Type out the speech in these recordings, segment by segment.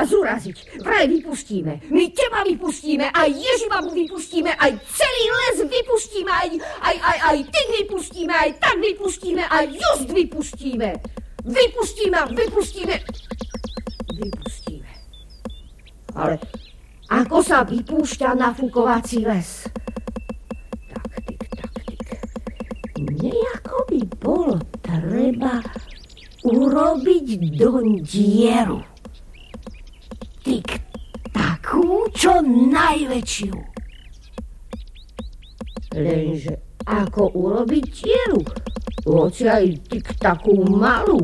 vás uraziť. Vraj vypustíme. My teba vypustíme, aj Ježibabu vypustíme, aj celý les vypustíme, aj ty vypustíme, aj tak vypustíme, aj just vypustíme. Vypustíme. Ale ako sa vypúšťa nafúkovací les? Tak. Nejako by bolo treba urobiť doň dieru. Takú, čo najväčšiu. Lenže ako urobiť dieru? Hoci aj takú malú.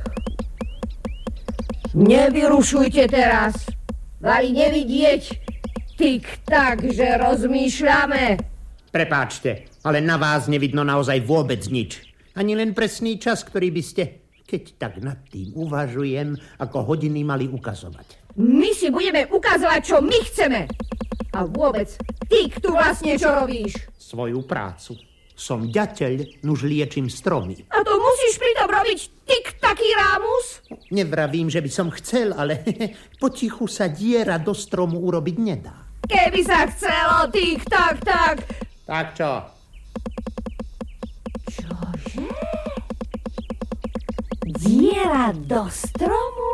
Nevyrušujte teraz. Vari nevidieť. Tak, že rozmýšľame. Prepáčte, ale na vás nevidno naozaj vôbec nič. Ani len presný čas, ktorý by ste, keď tak nad tým uvažujem, ako hodiny mali ukazovať. My si budeme ukazovať, čo my chceme. A vôbec, ty tu vlastne čo robíš? Svoju prácu. Som ďateľ, nuž liečím stromy. A to musíš pritom robiť taký rámus? Nevravím, že by som chcel, ale potichu sa diera do stromu urobiť nedá. Keby sa chcelo, tak. Tak čo? Čože? Diera do stromu?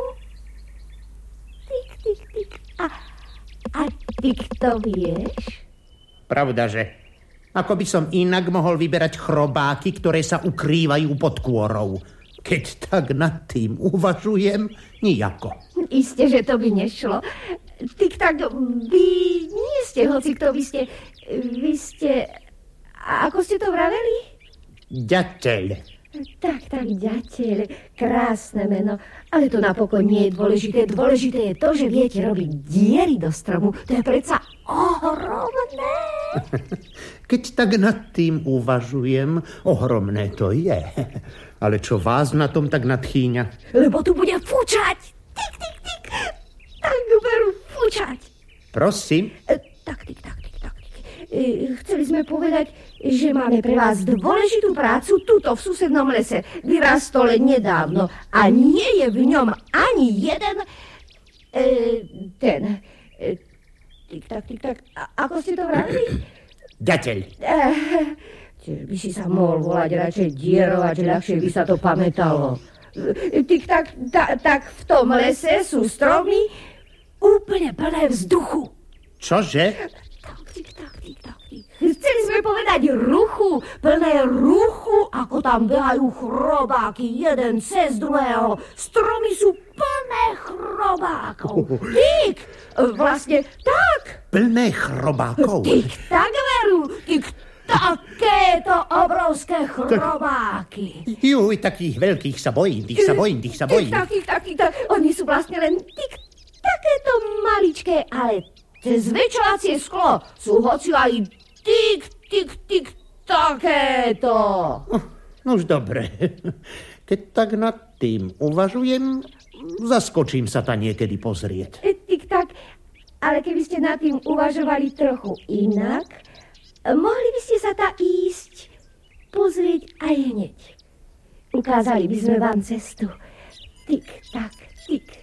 Tik. A ty to vieš? Pravda, že? Ako by som inak mohol vyberať chrobáky, ktoré sa ukrývajú pod kôrou. Keď tak nad tým uvažujem, nijako. Isté, že to by nešlo. Tak vy nie ste hocikto, vy ste... Ako ste to vraveli? Ďateľ. Tak, ďateľ, krásne meno. Ale to napokon nie je dôležité. Dôležité je to, že viete robiť diery do stromu. To je predsa ohromné. Keď tak nad tým uvažujem, ohromné to je. Ale čo vás na tom tak nadchýňa? Lebo tu bude fúčať. Tik. Tak veru fúčať. Prosím? Tak. Chceli sme povedať, že máme pre vás dôležitú prácu tuto v susednom lese. Vyrastol nedávno a nie je v ňom ani jeden... Tik. Ako ste to vravili? Ďateľ. Čiže by si sa mohol volať radšej dierovať, že ľahšie by sa to pamätalo. Tak v tom lese sú stromy úplne plné vzduchu. Čože? Tik. Chceli sme povedať ruchu, plné ruchu, ako tam behajú chrobáky, jeden cez druhého. Stromy sú plné chrobákov. Tik, vlastne tak. Plné chrobákov? Tak veru, takéto obrovské chrobáky. Juj, takých veľkých sa bojím, tých sa bojím. Tak. Oni sú vlastne len takéto maličké, ale cez zväčšovacie sklo sú hoci aj tik, takéto. No už dobre. Keď tak nad tým uvažujem, zaskočím sa ta niekedy pozrieť. Tak, ale keby ste nad tým uvažovali trochu inak, mohli by ste sa ta ísť pozrieť aj hneď. Ukázali by sme vám cestu. Tik, tak.